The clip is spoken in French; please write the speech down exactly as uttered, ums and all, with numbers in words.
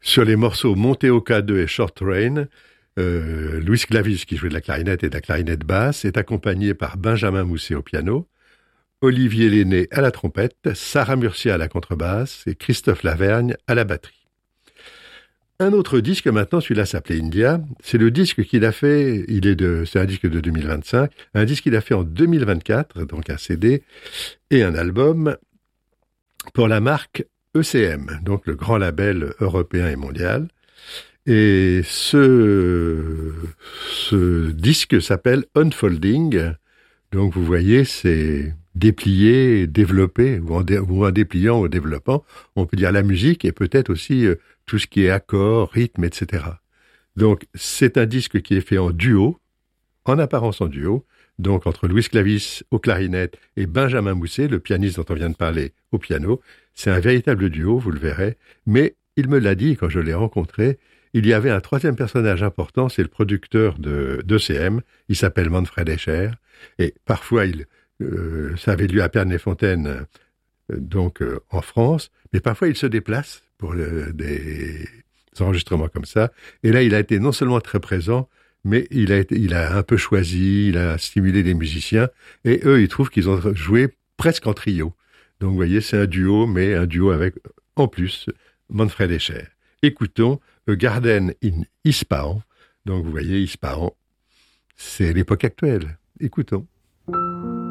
sur les morceaux Monté au K deux et Short Train, euh, Louis Clavis, qui jouait de la clarinette et de la clarinette basse, est accompagné par Benjamin Mousset au piano, Olivier Lenné à la trompette, Sarah Murcia à la contrebasse et Christophe Lavergne à la batterie. Un autre disque maintenant, celui-là s'appelait India, c'est le disque qu'il a fait, il est de, c'est un disque de deux mille vingt-cinq, un disque qu'il a fait en deux mille vingt-quatre, donc un C D et un album pour la marque E C M, donc le grand label européen et mondial. Et ce, ce disque s'appelle Unfolding, donc vous voyez, c'est déplié, développé, ou en, dé, ou en dépliant, ou développant, on peut dire la musique et peut-être aussi euh, tout ce qui est accords, rythme, et cetera. Donc c'est un disque qui est fait en duo, en apparence en duo, donc entre Louis Clavis au clarinette et Benjamin Mousset, le pianiste dont on vient de parler, au piano. C'est un véritable duo, vous le verrez, mais il me l'a dit quand je l'ai rencontré, il y avait un troisième personnage important, c'est le producteur de d'E C M, il s'appelle Manfred Escher, et parfois il, euh, ça avait lieu à Pernes-les-Fontaines, euh, donc euh, en France, mais parfois il se déplace pour le, des enregistrements comme ça, et là il a été non seulement très présent, mais il a, été, il a un peu choisi, il a stimulé les musiciens, et eux ils trouvent qu'ils ont joué presque en trio. Donc vous voyez, c'est un duo, mais un duo avec, en plus, Manfred Escher. Écoutons A Garden in Ispahan. Donc vous voyez, Ispahan, c'est l'époque actuelle. Écoutons.